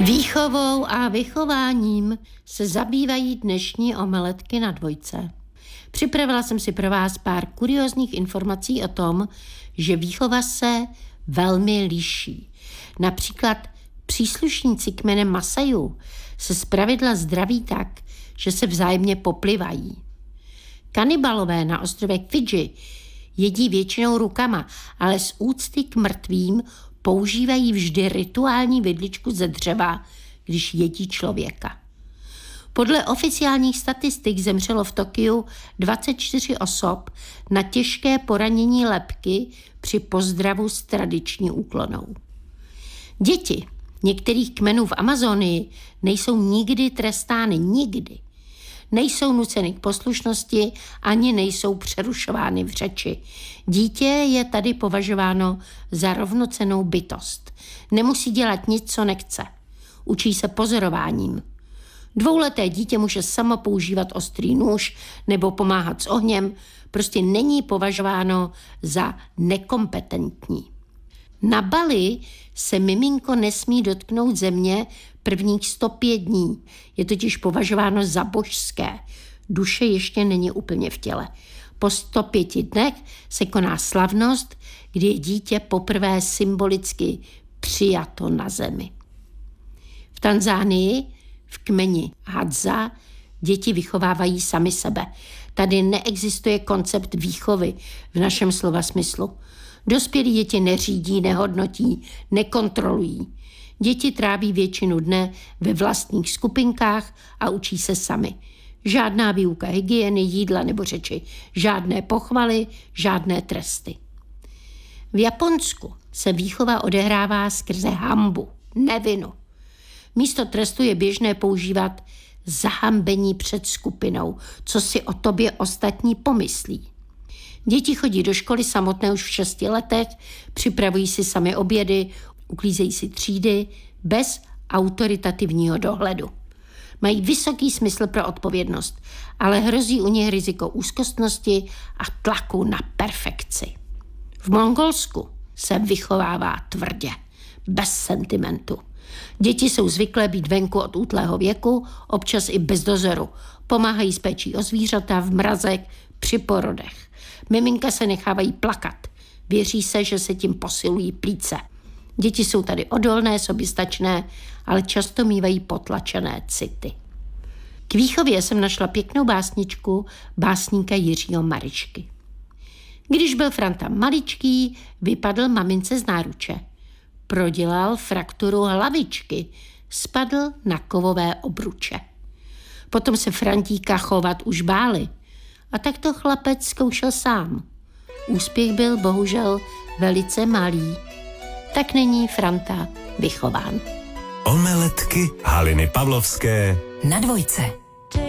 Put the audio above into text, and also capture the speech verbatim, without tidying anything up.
Výchovou a vychováním se zabývají dnešní omeletky na dvojce. Připravila jsem si pro vás pár kuriózních informací o tom, že výchova se velmi liší. Například příslušníci kmene Masajů se zpravidla zdraví tak, že se vzájemně poplivají. Kanibalové na ostrovech Fidži jedí většinou rukama, ale z úcty k mrtvým používají vždy rituální vidličku ze dřeva, když jedí člověka. Podle oficiálních statistik zemřelo v Tokiu dvacet čtyři osob na těžké poranění lebky při pozdravu s tradiční úklonou. Děti některých kmenů v Amazonii nejsou nikdy trestány, nikdy. Nejsou nuceny k poslušnosti, ani nejsou přerušovány v řeči. Dítě je tady považováno za rovnocennou bytost. Nemusí dělat nic, co nechce. Učí se pozorováním. Dvouleté dítě může samo používat ostrý nůž nebo pomáhat s ohněm, prostě není považováno za nekompetentní. Na Bali se miminko nesmí dotknout země prvních sto pět dní. Je totiž považováno za božské. Duše ještě není úplně v těle. Po sto pěti dnech se koná slavnost, kdy je dítě poprvé symbolicky přijato na zemi. V Tanzánii v kmeni Hadza děti vychovávají sami sebe. Tady neexistuje koncept výchovy v našem slova smyslu. Dospělí děti neřídí, nehodnotí, nekontrolují. Děti tráví většinu dne ve vlastních skupinkách a učí se sami. Žádná výuka hygieny, jídla nebo řeči, žádné pochvaly, žádné tresty. V Japonsku se výchova odehrává skrze hanbu, nevinu. Místo trestu je běžné používat zahambení před skupinou, co si o tobě ostatní pomyslí. Děti chodí do školy samotné už v šesti letech, připravují si sami obědy, uklízejí si třídy bez autoritativního dohledu. Mají vysoký smysl pro odpovědnost, ale hrozí u nich riziko úzkostnosti a tlaku na perfekci. V Mongolsku se vychovává tvrdě, bez sentimentu. Děti jsou zvyklé být venku od útlého věku, občas i bez dozoru. Pomáhají s péčí o zvířata v mrazech při porodech. Miminka se nechávají plakat. Věří se, že se tím posilují plíce. Děti jsou tady odolné, soběstačné, ale často mívají potlačené city. K výchově jsem našla pěknou básničku básníka Jiřího Marišky. Když byl Franta maličký, vypadl mamince z náruče. Prodělal frakturu hlavičky, spadl na kovové obruče. Potom se Frantíka chovat už báli. A tak to chlapec zkoušel sám. Úspěch byl bohužel velice malý. Tak není Franta vychován. Omeletky Haliny Pavlovské na dvojce.